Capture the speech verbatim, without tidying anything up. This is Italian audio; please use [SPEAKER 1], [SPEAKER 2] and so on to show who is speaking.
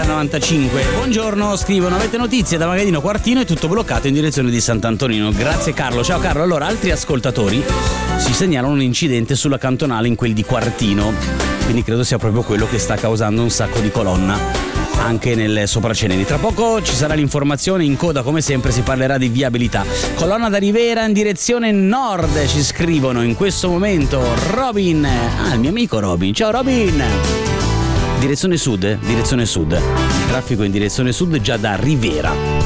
[SPEAKER 1] novanta novantacinque. Buongiorno, scrivono: avete notizie da Magadino Quartino, è tutto bloccato in direzione di Sant'Antonino. Grazie Carlo. Ciao Carlo. Allora, altri ascoltatori si segnalano un incidente sulla cantonale in quel di Quartino, quindi credo sia proprio quello che sta causando un sacco di colonna anche nel Sopraceneri. Tra poco ci sarà l'informazione, in coda come sempre si parlerà di viabilità. Colonna da Rivera in direzione nord, ci scrivono in questo momento Robin. Ah, il mio amico Robin. Ciao Robin. Direzione sud, direzione sud. Traffico in direzione sud già da Rivera.